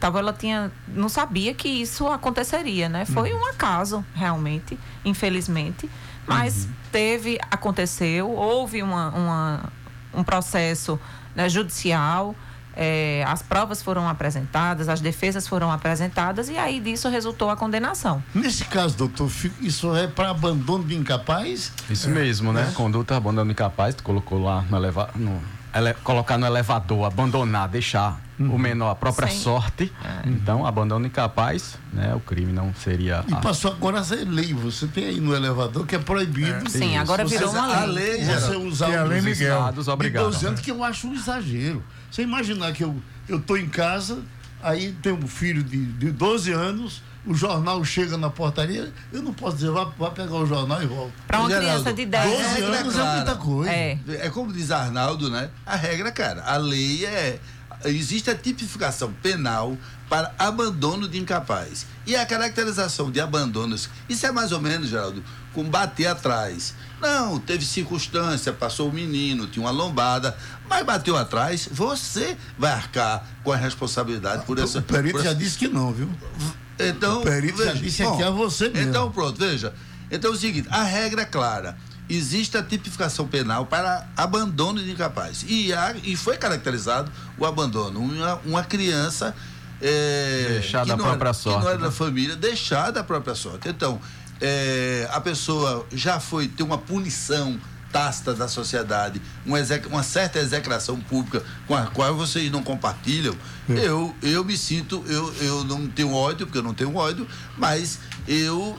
quintal, ela não sabia que isso aconteceria, né? Foi um acaso, realmente, infelizmente, mas aconteceu, houve um processo, né, judicial, as provas foram apresentadas, as defesas foram apresentadas e aí disso resultou a condenação. Nesse caso, doutor, isso é para abandono de incapaz? Isso mesmo, né? Conduta, abandono de incapaz, tu colocou lá colocar no elevador, abandonar, deixar o menor à própria sorte. Então, abandono incapaz, né? O crime não seria... E passou agora a ser lei, você tem aí no elevador que é proibido. Sim, agora virou uma lei. Você usar a lei Miguel. Obrigado. Dizendo que eu acho um exagero. Você imaginar que eu tô em casa, aí tem um filho de 12 anos, o jornal chega na portaria, eu não posso dizer, vá pegar o jornal e volta. Para uma criança de 10 anos é muita coisa. É como diz Arnaldo, né? A regra, cara, a lei existe a tipificação penal para abandono de incapaz. E a caracterização de abandonos, isso é mais ou menos, Geraldo, com bater atrás. Não, teve circunstância, passou o menino, tinha uma lombada, mas bateu atrás, você vai arcar com a responsabilidade por essa... O perito já disse que não, viu? Então, o perito já disse que é você mesmo. Então, pronto, veja. Então é o seguinte, a regra é clara. Existe a tipificação penal para abandono de incapaz. E foi caracterizado o abandono. Uma criança deixada à própria sorte. Que não era da família, deixada à própria sorte. Então, a pessoa já tem uma punição tácita da sociedade, uma certa execração pública com a qual vocês não compartilham. Eu me sinto, eu não tenho ódio, porque eu não tenho ódio, mas eu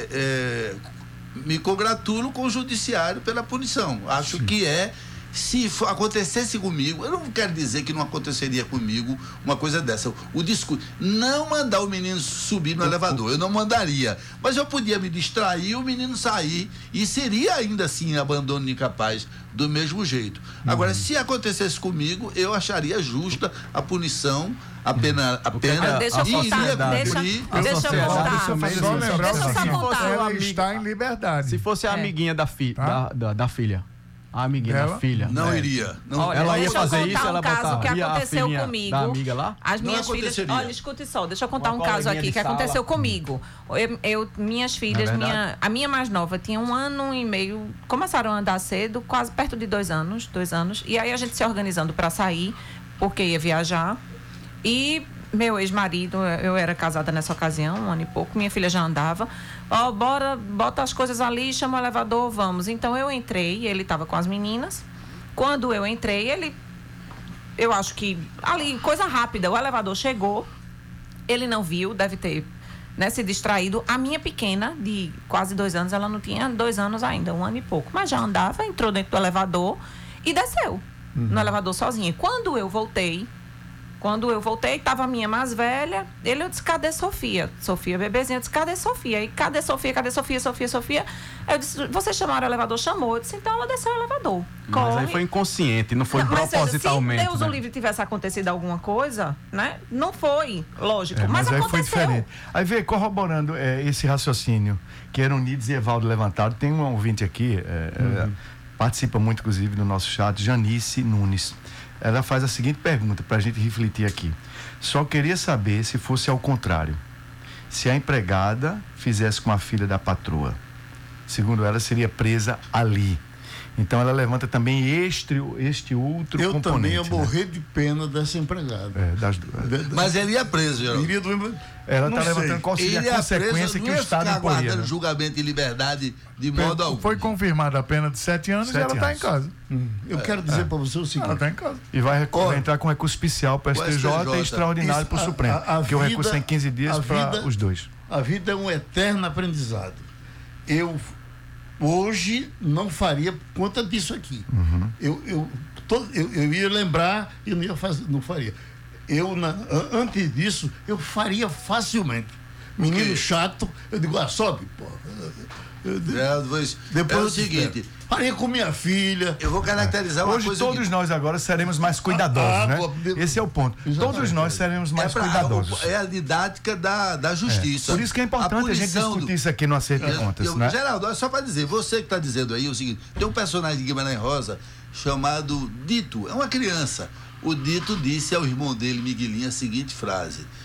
me congratulo com o judiciário pela punição. Acho que se acontecesse comigo, eu não quero dizer que não aconteceria comigo uma coisa dessa. O discurso, não mandar o menino subir no elevador, eu não mandaria, mas eu podia me distrair, o menino sair, e seria ainda assim abandono de incapaz do mesmo jeito. Agora, se acontecesse comigo, eu acharia justa a punição, a pena deixa eu contar. Ela está em liberdade. Se fosse a amiguinha da filha, a amiguinha da filha. Não iria. Ela ia fazer isso, ela botaria que aconteceu comigo. Da amiga lá? As minhas filhas. Olha, escute só, deixa eu contar um caso aqui que aconteceu comigo. Minhas filhas, a minha mais nova tinha 1 ano e meio, começaram a andar cedo, quase perto de 2 anos, e aí a gente se organizando para sair, porque ia viajar. E meu ex-marido, eu era casada nessa ocasião, 1 ano e pouco, minha filha já andava. Bora, bota as coisas ali, chama o elevador, vamos. Então eu entrei, ele estava com as meninas. Quando eu entrei, eu acho que ali, coisa rápida, o elevador chegou, ele não viu, deve ter, né, se distraído. A minha pequena, de quase 2 anos, ela não tinha 2 anos ainda, 1 ano e pouco, mas já andava, entrou dentro do elevador e desceu no elevador sozinha. Quando eu voltei, estava a minha mais velha, eu disse, cadê Sofia? Sofia, bebezinha, eu disse, cadê Sofia? E cadê Sofia? Sofia? Eu disse, vocês chamaram o elevador? Chamou. Eu disse, então ela desceu o elevador. Mas aí foi inconsciente, não foi propositalmente. Se Deus o livre tivesse acontecido alguma coisa, né? Não foi, lógico, mas aí aconteceu. Foi diferente. Aí veio corroborando esse raciocínio que Eronides e Evaldo levantaram. Tem um ouvinte aqui, participa muito, inclusive, do nosso chat, Janice Nunes. Ela faz a seguinte pergunta para a gente refletir aqui. Só queria saber se fosse ao contrário. Se a empregada fizesse com a filha da patroa. Segundo ela, seria presa ali. Então ela levanta também este outro componente. Eu também ia morrer, né, de pena dessa empregada. Das duas. Mas ele ia preso, Geraldo. Ela está levantando qual seria a consequência que o Estado imporia. Aguardando julgamento em liberdade de modo algum. Foi confirmada a pena de 7 anos e ela está em casa. Eu quero dizer para você o seguinte. Ela está em casa. E vai entrar com recurso especial para o STJ e extraordinário para o Supremo. Porque o recurso tem 15 dias para os dois. A vida é um eterno aprendizado. Eu hoje não faria conta disso aqui. Eu ia lembrar e não faria. Antes disso, eu faria facilmente. Menino chato, eu digo, sobe, pô. Depois é o seguinte, faria com minha filha. Eu vou caracterizar uma hoje coisa. Hoje todos nós agora seremos mais cuidadosos, né? Esse é o ponto. Exatamente. Todos nós seremos mais cuidadosos. É a didática da justiça. Por isso que é importante a gente discutir isso aqui no Acerto de Contas, né? Geraldo, só para dizer, você que está dizendo aí o seguinte, tem um personagem de Guimarães Rosa chamado Dito, é uma criança. O Dito disse ao irmão dele, Miguelinho, a seguinte frase: